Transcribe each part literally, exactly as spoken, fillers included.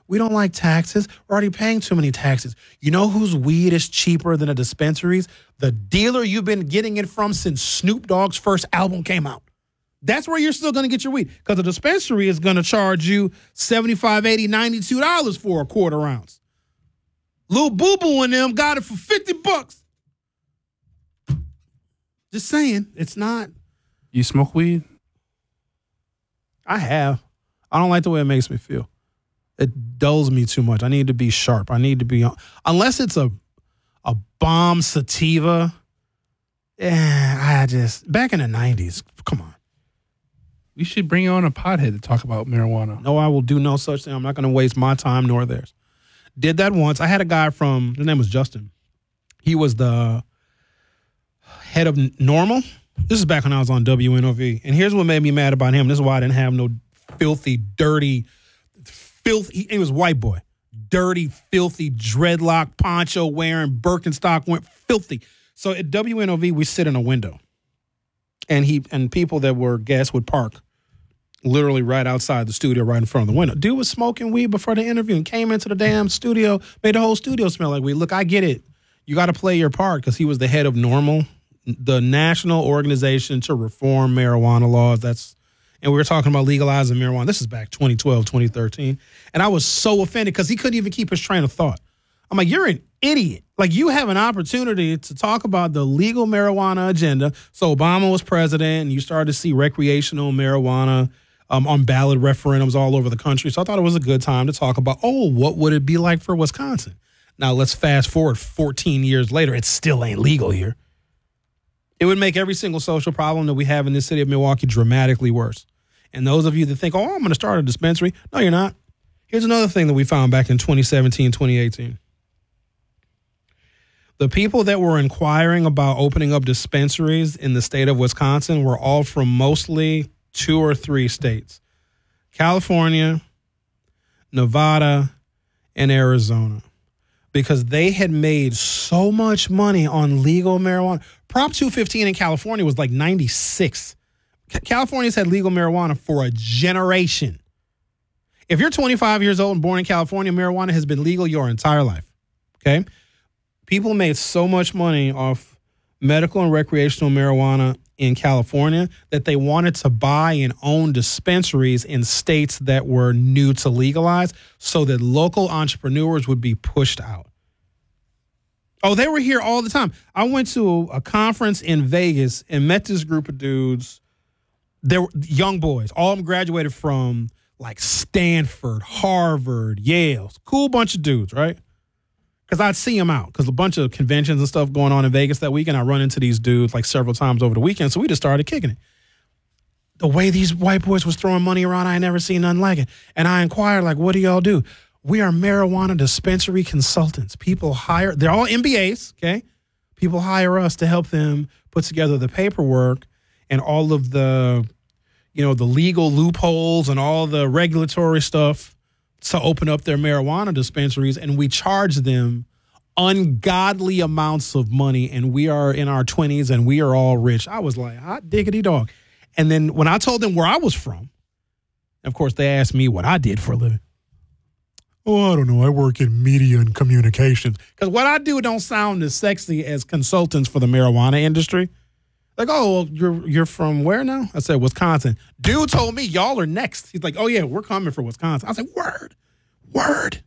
We don't like taxes. We're already paying too many taxes. You know whose weed is cheaper than the dispensaries? The dealer you've been getting it from since Snoop Dogg's first album came out. That's where you're still going to get your weed, because the dispensary is going to charge you seventy-five dollars, eighty dollars, ninety-two dollars for a quarter ounce. Lil Boo Boo and them got it for fifty bucks. Just saying, it's not. You smoke weed? I have. I don't like the way it makes me feel. It dulls me too much. I need to be sharp. I need to be, unless it's a a bomb sativa. Yeah, I just, back in the nineties, come on. We should bring on a pothead to talk about marijuana. No, I will do no such thing. I'm not going to waste my time nor theirs. Did that once. I had a guy from, his name was Justin. He was the head of Normal. This is back when I was on W N O V. And here's what made me mad about him. This is why I didn't have no filthy, dirty, filthy, he was a white boy. Dirty, filthy, dreadlock, poncho wearing, Birkenstock, went filthy. So at W N O V, we sit in a window. And he and people that were guests would park literally right outside the studio, right in front of the window. Dude was smoking weed before the interview and came into the damn studio, made the whole studio smell like weed. Look, I get it. You got to play your part, because he was the head of Normal, the national organization to reform marijuana laws. That's, and we were talking about legalizing marijuana. This is back twenty twelve, twenty thirteen. And I was so offended because he couldn't even keep his train of thought. I'm like, you're an idiot. Like, you have an opportunity to talk about the legal marijuana agenda. So Obama was president, and you started to see recreational marijuana um, on ballot referendums all over the country. So I thought it was a good time to talk about, oh, what would it be like for Wisconsin? Now, let's fast forward fourteen years later. It still ain't legal here. It would make every single social problem that we have in this city of Milwaukee dramatically worse. And those of you that think, oh, I'm going to start a dispensary. No, you're not. Here's another thing that we found back in twenty seventeen, twenty eighteen. The people that were inquiring about opening up dispensaries in the state of Wisconsin were all from mostly two or three states: California, Nevada, and Arizona. Because they had made so much money on legal marijuana. Prop two fifteen in California was like ninety-six. California's had legal marijuana for a generation. If you're twenty-five years old and born in California, marijuana has been legal your entire life. Okay? People made so much money off medical and recreational marijuana in California that they wanted to buy and own dispensaries in states that were new to legalize so that local entrepreneurs would be pushed out. Oh, they were here all the time. I went to a conference in Vegas and met this group of dudes. They were young boys. All of them graduated from like Stanford, Harvard, Yale. Cool bunch of dudes, right? Because I'd see them out, because a bunch of conventions and stuff going on in Vegas that weekend. I run into these dudes like several times over the weekend, so we just started kicking it. The way these white boys was throwing money around, I ain't never seen nothing like it. And I inquired, like, what do y'all do? We are marijuana dispensary consultants. People hire, they're all M B As, okay? People hire us to help them put together the paperwork and all of the, you know, the legal loopholes and all the regulatory stuff to open up their marijuana dispensaries, and we charge them ungodly amounts of money, and we are in our twenties and we are all rich. I was like, hot diggity dog. And then when I told them where I was from, of course, they asked me what I did for a living. Oh, I don't know. I work in media and communications. Because what I do don't sound as sexy as consultants for the marijuana industry. Like, oh, well, you're you're from where now? I said, Wisconsin. Dude told me y'all are next. He's like, oh, yeah, we're coming for Wisconsin. I was like, word, word.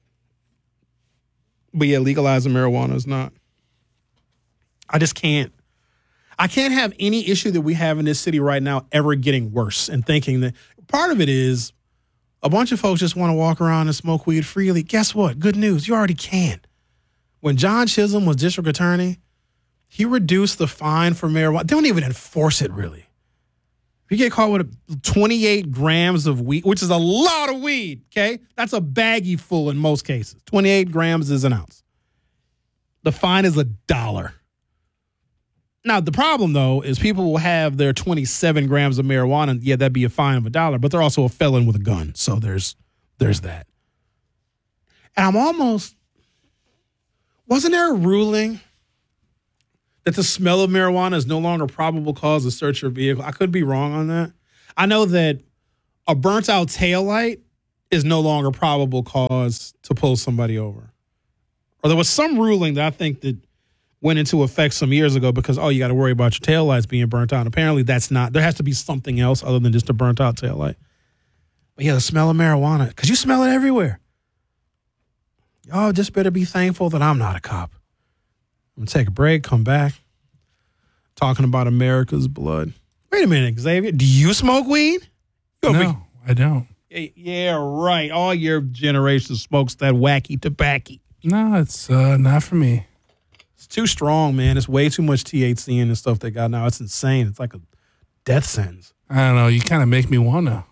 But, yeah, legalizing marijuana is not. I just can't. I can't have any issue that we have in this city right now ever getting worse, and thinking that part of it is a bunch of folks just want to walk around and smoke weed freely. Guess what? Good news. You already can. When John Chisholm was district attorney, he reduced the fine for marijuana. They don't even enforce it, really. If you get caught with twenty-eight grams of weed, which is a lot of weed, okay? That's a baggie full in most cases. twenty-eight grams is an ounce. The fine is a dollar. Now, the problem, though, is people will have their twenty-seven grams of marijuana. Yeah, that'd be a fine of a dollar, but they're also a felon with a gun. So there's there's that. And I'm almost, wasn't there a ruling that the smell of marijuana is no longer probable cause to search your vehicle? I could be wrong on that. I know that a burnt out taillight is no longer probable cause to pull somebody over. Or there was some ruling that I think that went into effect some years ago because, oh, you got to worry about your taillights being burnt out. Apparently that's not. There has to be something else other than just a burnt out taillight. But yeah, the smell of marijuana, because you smell it everywhere. Y'all just better be thankful that I'm not a cop. I'm going to take a break, come back, talking about America's blood. Wait a minute, Xavier. Do you smoke weed? You No, be- I don't. Yeah, right. All your generation smokes that wacky tobacco. No, it's uh, not for me. It's too strong, man. It's way too much T H C in the stuff they got now. It's insane. It's like a death sentence. I don't know. You kind of make me want to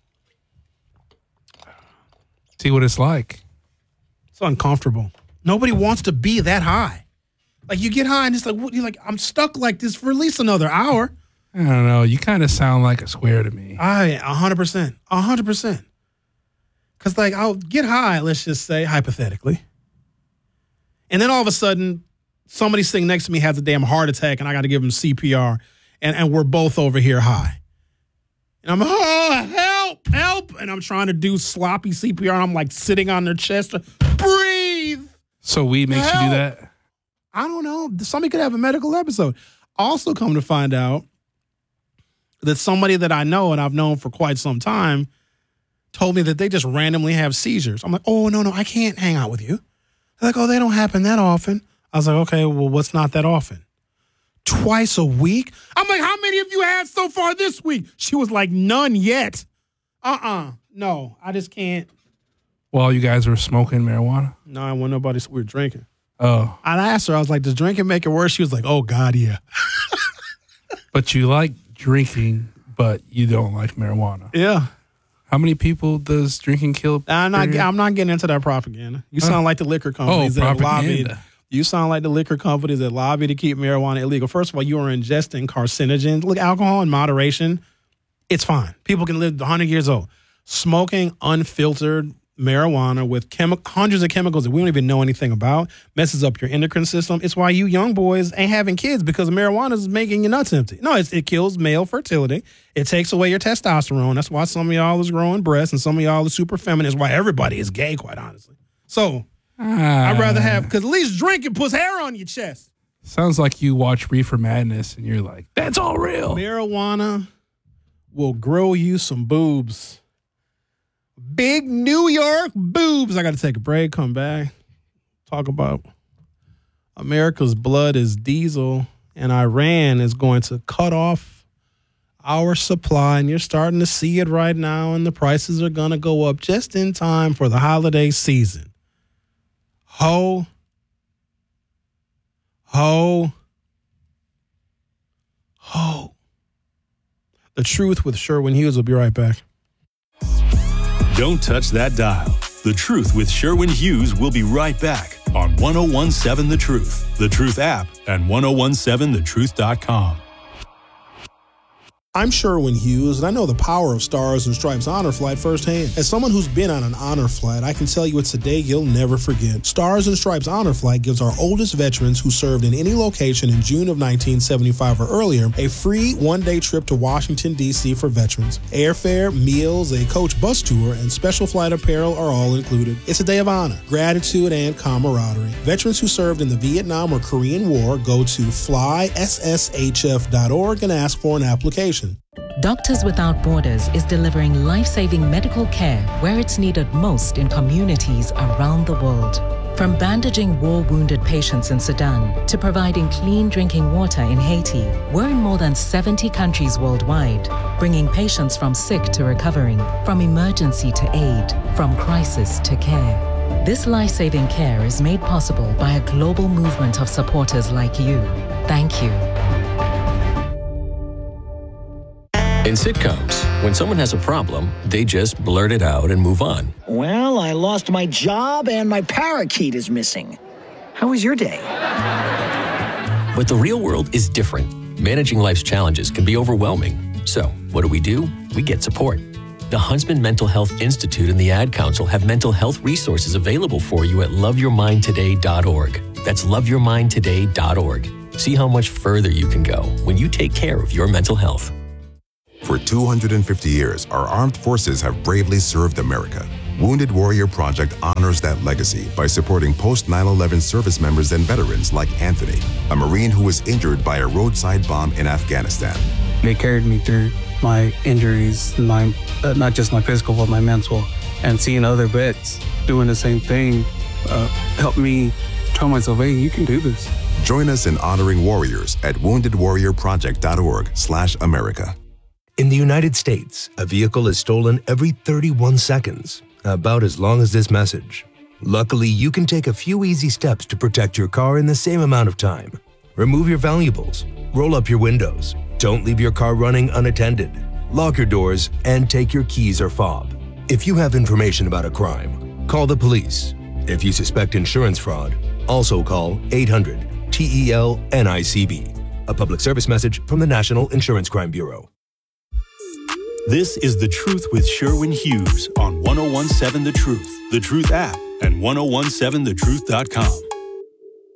see what it's like. It's uncomfortable. Nobody wants to be that high. Like you get high and it's like, what, you're like, I'm stuck like this for at least another hour. I don't know. You kind of sound like a square to me. I, a hundred percent, a hundred percent. Cause like I'll get high, let's just say hypothetically. And then all of a sudden somebody sitting next to me has a damn heart attack and I got to give him C P R and, and we're both over here high. And I'm, oh, help, help. And I'm trying to do sloppy C P R and I'm like sitting on their chest. Breathe. So weed makes help. you do that? I don't know. Somebody could have a medical episode. Also come to find out that somebody that I know and I've known for quite some time told me that they just randomly have seizures. I'm like, oh, no, no, I can't hang out with you. They're like, oh, they don't happen that often. I was like, okay, well, what's not that often? Twice a week? I'm like, how many of you had so far this week? She was like, none yet. Uh-uh. No, I just can't. While you guys were smoking marijuana? No, I want nobody. We were drinking. Oh. I asked her, I was like, does drinking make it worse? She was like, oh, God, yeah. But you like drinking, but you don't like marijuana. Yeah. How many people does drinking kill? I'm not. per- I'm not getting into that propaganda. You sound Huh? like the liquor companies Oh, that lobbied. propaganda. You sound like the liquor companies that lobby to keep marijuana illegal. First of all, you are ingesting carcinogens. Look, alcohol in moderation, it's fine. People can live one hundred years old. Smoking unfiltered marijuana with chemi- hundreds of chemicals that we don't even know anything about messes up your endocrine system. It's why you young boys ain't having kids because marijuana is making your nuts empty. No, it's, it kills male fertility. It takes away your testosterone. That's why some of y'all is growing breasts and some of y'all is super feminine. It's why everybody is gay, quite honestly. So Ah, I'd rather have, because at least drinking puts hair on your chest. Sounds like you watch Reefer Madness and you're like, that's all real. Marijuana will grow you some boobs. Big New York boobs. I got to take a break, come back, talk about America's blood is diesel, and Iran is going to cut off our supply, and you're starting to see it right now, and the prices are going to go up just in time for the holiday season. Ho, ho, ho. The Truth with Sherwin Hughes will be right back. Don't touch that dial. The Truth with Sherwin Hughes will be right back on one oh one seven The Truth, The Truth app, and ten seventeen the truth dot com. I'm Sherwin Hughes, and I know the power of Stars and Stripes Honor Flight firsthand. As someone who's been on an honor flight, I can tell you it's a day you'll never forget. Stars and Stripes Honor Flight gives our oldest veterans who served in any location in June of nineteen seventy-five or earlier a free one-day trip to Washington, D C for veterans. Airfare, meals, a coach bus tour, and special flight apparel are all included. It's a day of honor, gratitude, and camaraderie. Veterans who served in the Vietnam or Korean War go to fly s s h f dot org and ask for an application. Doctors Without Borders is delivering life-saving medical care where it's needed most in communities around the world. From bandaging war-wounded patients in Sudan to providing clean drinking water in Haiti, we're in more than seventy countries worldwide, bringing patients from sick to recovering, from emergency to aid, from crisis to care. This life-saving care is made possible by a global movement of supporters like you. Thank you. In sitcoms, when someone has a problem, they just blurt it out and move on. Well, I lost my job and my parakeet is missing. How was your day? But the real world is different. Managing life's challenges can be overwhelming. So, what do we do? We get support. The Huntsman Mental Health Institute and the Ad Council have mental health resources available for you at love your mind today dot org. That's love your mind today dot org. See how much further you can go when you take care of your mental health. For two hundred fifty years, our armed forces have bravely served America. Wounded Warrior Project honors that legacy by supporting post nine eleven service members and veterans like Anthony, a Marine who was injured by a roadside bomb in Afghanistan. They carried me through my injuries, my uh, not just my physical, but my mental. And seeing other vets doing the same thing uh, helped me tell myself, hey, you can do this. Join us in honoring warriors at wounded warrior project dot org slash America. In the United States, a vehicle is stolen every thirty-one seconds, about as long as this message. Luckily, you can take a few easy steps to protect your car in the same amount of time. Remove your valuables, roll up your windows, don't leave your car running unattended, lock your doors, and take your keys or fob. If you have information about a crime, call the police. If you suspect insurance fraud, also call eight hundred T E L N I C B. A public service message from the National Insurance Crime Bureau. This is The Truth with Sherwin Hughes on ten seventeen The Truth, The Truth app, and ten seventeen the truth dot com.